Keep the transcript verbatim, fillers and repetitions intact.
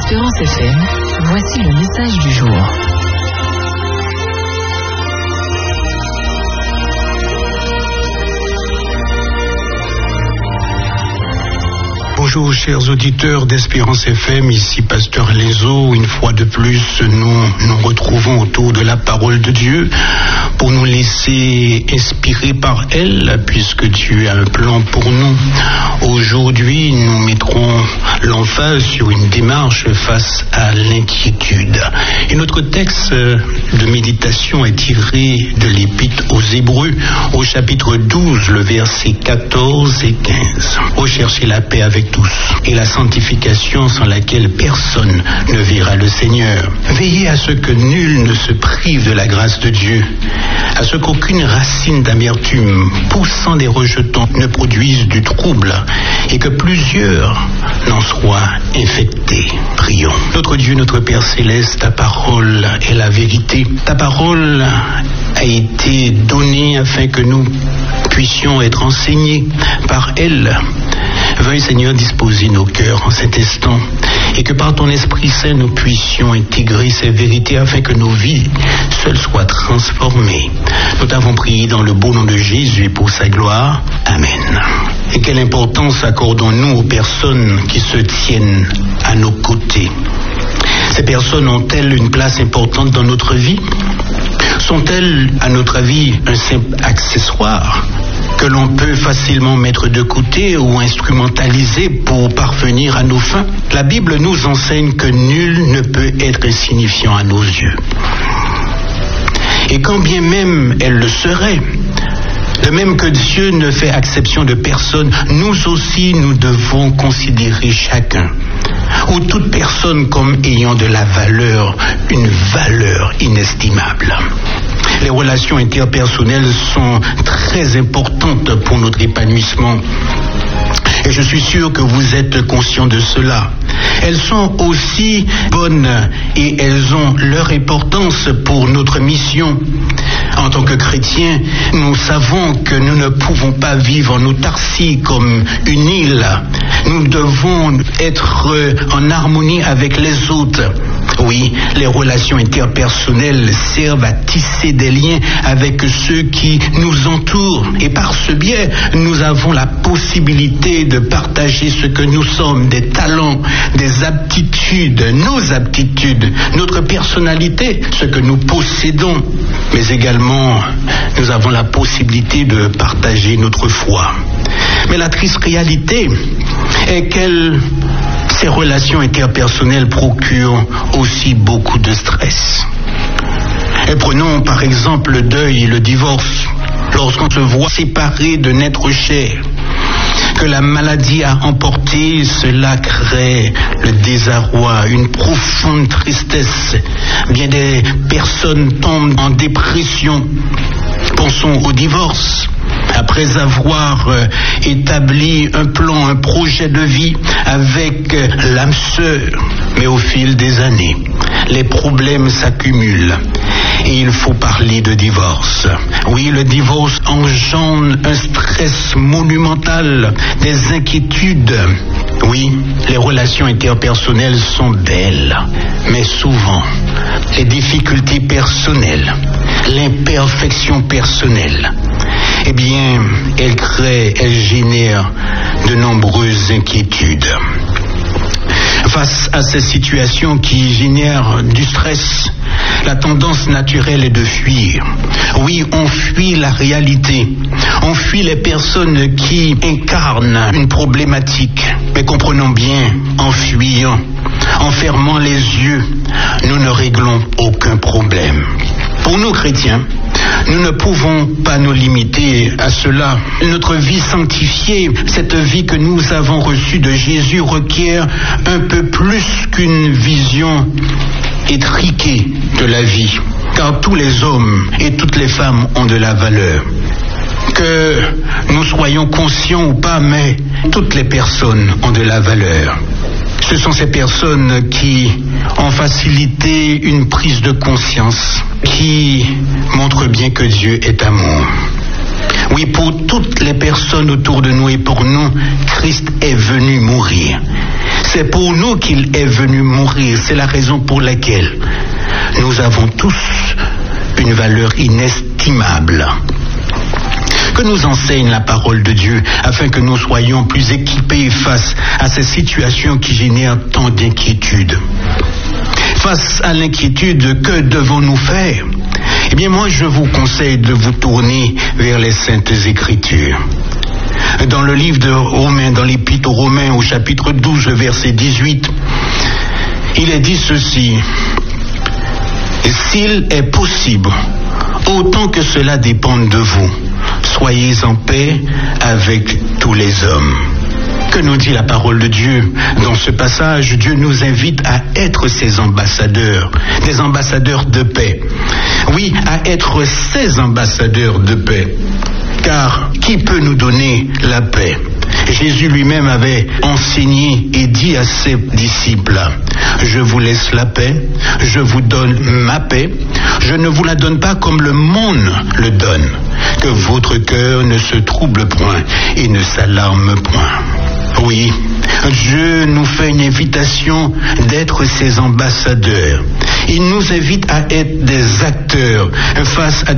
Espérance F M, voici le message du jour. Bonjour chers auditeurs d'Espérance F M, ici Pasteur Lézo. Une fois de plus, nous nous retrouvons autour de la parole de Dieu pour nous laisser inspirer par elle, puisque Dieu a un plan pour nous. Aujourd'hui, nous mettrons l'emphase sur une démarche face à l'inquiétude. Et notre texte de méditation est tiré de l'Épître aux Hébreux, au chapitre douze, le verset quatorze et quinze. Recherchez la paix avec tous et la sanctification sans laquelle personne ne verra le Seigneur. Veillez à ce que nul ne se prive de la grâce de Dieu, à ce qu'aucune racine d'amertume poussant des rejetons ne produise du trouble et que plusieurs n'en soient infectés. Prions. Notre Dieu, notre Père Céleste, ta parole est la vérité. Ta parole a été donnée afin que nous puissions être enseignés par elle. Veuille Seigneur disposer nos cœurs en cet instant et que par ton Esprit Saint nous puissions intégrer ces vérités afin que nos vies seules soient transformées. Nous t'avons prié dans le beau nom de Jésus et pour sa gloire. Amen. Et quelle importance accordons-nous aux personnes qui se tiennent à nos côtés? Ces personnes ont-elles une place importante dans notre vie? Sont-elles, à notre avis, un simple accessoire que l'on peut facilement mettre de côté ou instrumentaliser pour parvenir à nos fins? La Bible nous enseigne que nul ne peut être insignifiant à nos yeux. Et quand bien même elle le serait, de même que Dieu ne fait exception de personne, nous aussi nous devons considérer chacun ou toute personne comme ayant de la valeur, une valeur inestimable. Les relations interpersonnelles sont très importantes pour notre épanouissement. Et je suis sûr que vous êtes conscient de cela. Elles sont aussi bonnes et elles ont leur importance pour notre mission. En tant que chrétiens, nous savons que nous ne pouvons pas vivre en autarcie comme une île. Nous devons être en harmonie avec les autres. Oui, les relations interpersonnelles servent à tisser des liens avec ceux qui nous entourent. Et par ce biais, nous avons la possibilité de partager ce que nous sommes, des talents, des aptitudes, nos aptitudes, notre personnalité, ce que nous possédons. Mais également, nous avons la possibilité de partager notre foi. Mais la triste réalité est qu'elle... Ces relations interpersonnelles procurent aussi beaucoup de stress. Et prenons par exemple le deuil et le divorce. Lorsqu'on se voit séparé d'un être cher, que la maladie a emporté, cela crée le désarroi, une profonde tristesse. Bien des personnes tombent en dépression. Pensons au divorce. Après avoir euh, établi un plan, un projet de vie avec euh, l'âme sœur, mais au fil des années, les problèmes s'accumulent et il faut parler de divorce. Oui, le divorce engendre un stress monumental, des inquiétudes. Oui, les relations interpersonnelles sont belles, mais souvent, les difficultés personnelles, l'imperfection personnelle, eh bien, elle crée, elle génère de nombreuses inquiétudes. Face à ces situations qui génèrent du stress, la tendance naturelle est de fuir. Oui, on fuit la réalité. On fuit les personnes qui incarnent une problématique. Mais comprenons bien, en fuyant, en fermant les yeux, nous ne réglons aucun problème. Pour nous chrétiens, nous ne pouvons pas nous limiter à cela. Notre vie sanctifiée, cette vie que nous avons reçue de Jésus, requiert un peu plus qu'une vision étriquée de la vie. Car tous les hommes et toutes les femmes ont de la valeur. Que nous soyons conscients ou pas, mais toutes les personnes ont de la valeur. Ce sont ces personnes qui ont facilité une prise de conscience, qui montrent bien que Dieu est amour. Oui, pour toutes les personnes autour de nous et pour nous, Christ est venu mourir. C'est pour nous qu'il est venu mourir. C'est la raison pour laquelle nous avons tous une valeur inestimable. Que nous enseigne la parole de Dieu afin que nous soyons plus équipés face à ces situations qui génèrent tant d'inquiétude. Face à l'inquiétude, que devons-nous faire? Eh bien, moi, je vous conseille de vous tourner vers les Saintes Écritures. Dans le livre de Romains, dans l'Épître aux Romains, au chapitre douze, verset dix-huit, il est dit ceci: « S'il est possible, autant que cela dépende de vous, soyez en paix avec tous les hommes. » Que nous dit la parole de Dieu dans ce passage? Dieu nous invite à être ses ambassadeurs, des ambassadeurs de paix. Oui, à être ses ambassadeurs de paix. Car qui peut nous donner la paix? Jésus lui-même avait enseigné et dit à ses disciples: « Je vous laisse la paix, je vous donne ma paix, je ne vous la donne pas comme le monde le donne. Que votre cœur ne se trouble point et ne s'alarme point. » Oui, Dieu nous fait une invitation d'être ses ambassadeurs. Il nous invite à être des acteurs face à